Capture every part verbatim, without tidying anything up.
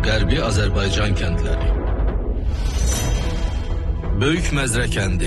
Qərbi Azərbaycan kəndləri. Böyük Məzrə kəndi.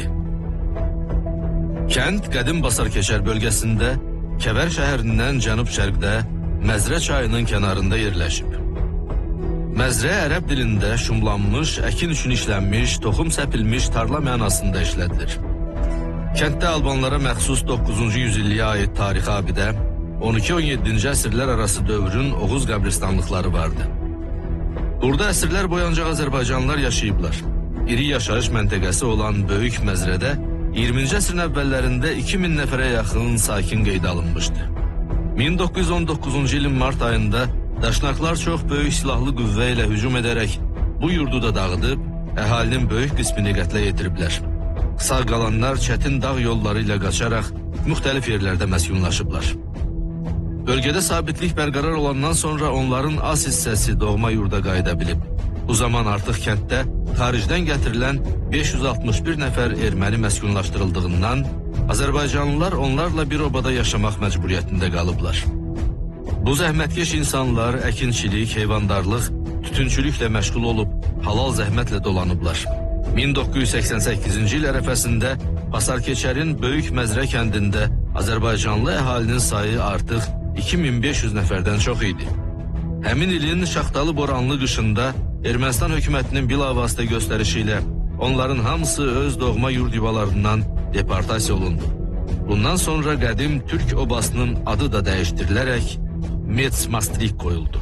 Kənd qədim Basarkeçər bölgəsində, Kəvər şəhərindən cənub-şərqdə Məzrə çayının kənarında yerləşib. Məzrə ərəb dilində şumlanmış, əkin üçün işlənmiş, toxum səpilmiş tarla mənasında işlədilir. Kənddə Albanlara məxsus doqquzuncu yüzilliyə aid tarixi abidə, on iki on yeddinci əsrlər arası dövrün Oğuz qəbristanlıqları vardı. Burada əsrlər boyunca Azərbaycanlılar yaşayıblar. İri yaşayış məntəqəsi olan Böyük Məzrədə iyirminci əsrin əvvəllərində iki min nəfərə yaxın sakin qeydə alınmışdı. min doqquz yüz on doqquzuncu ilin mart ayında Daşnaqlar çox böyük silahlı qüvvə ilə hücum edərək bu yurdu da dağıdıb, əhalinin böyük qismini qətlə yetiriblər. Sağ qalanlar çətin dağ yolları ilə qaçaraq müxtəlif yerlərdə məskunlaşıblar. Bölgədə sabitlik bərqərar olandan sonra onların az hissəsi doğma yurda qayıda bilib. Bu zaman artıq kənddə xaricdən gətirilən beş yüz altmış bir nəfər erməni məskunlaşdırıldığından Azərbaycanlılar onlarla bir obada yaşamaq məcburiyyətində qalıblar. Bu zəhmətkeş insanlar əkinçilik, heyvandarlıq, tütünçülüklə məşğul olub halal zəhmətlə dolanıblar. min doqquz yüz səksən səkkizinci il ərəfəsində Basarkeçərin Böyük Məzrə kəndində Azərbaycanlı əhalinin sayı artıq iki min beş yüz nəfərdən çox idi. Həmin ilin şaxtalı boranlı qışında Ermənistan hökumətinin bilavasitə göstərişi ilə onların hamısı öz doğma yurd yuvalarından deportasiya olundu. Bundan sonra qədim Türk obasının adı da dəyişdirilərək Metsmastrik qoyuldu.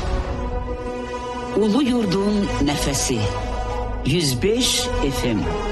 Ulu Yurdun Nəfəsi yüz beş F M